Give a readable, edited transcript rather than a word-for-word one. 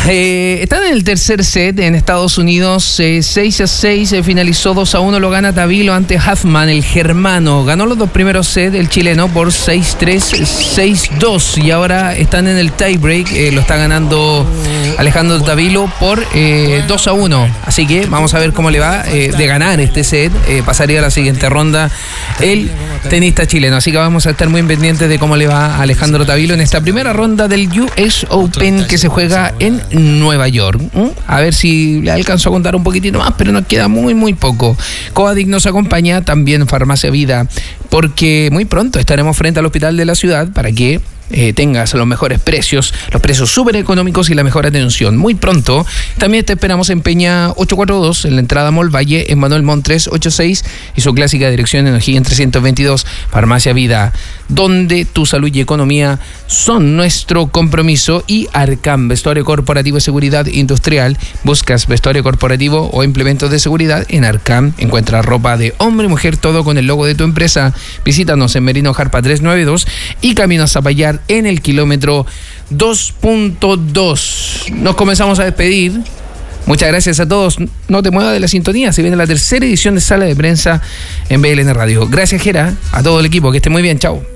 Están en el tercer set en Estados Unidos, 6-6, finalizó 2-1, lo gana Tavilo ante Huffman, el germano. Ganó los dos primeros sets el chileno por 6-3, 6-2 y ahora están en el tiebreak, lo está ganando Alejandro Tavilo por 2-1. Así que vamos a ver cómo le va de ganar este set, pasaría a la siguiente ronda el tenista chileno. Así que vamos a estar muy pendientes de cómo le va a Alejandro Tavilo en esta primera ronda del US Open que se juega en Nueva York. A ver si le alcanzo a contar un poquitito más, pero nos queda muy poco. Coadic nos acompaña, también Farmacia Vida, porque muy pronto estaremos frente al hospital de la ciudad para que tengas los mejores precios, los precios súper económicos y la mejor atención. Muy pronto también te esperamos en Peña 842, en la entrada Mall Valle, en Manuel Montt 386 y su clásica dirección en O'Higgins 322. Farmacia Vida, donde tu salud y economía son nuestro compromiso. Y Arcam, vestuario corporativo y seguridad industrial. Buscas vestuario corporativo o implementos de seguridad, en Arcam encuentras ropa de hombre y mujer, todo con el logo de tu empresa. Visítanos en Merino Jarpa 392 y Camino a Zapallar en el kilómetro 2.2. Nos comenzamos a despedir. Muchas gracias a todos. No te muevas de la sintonía, se viene la tercera edición de Sala de Prensa en BLN Radio. Gracias, Gera, a todo el equipo, que esté muy bien. Chao.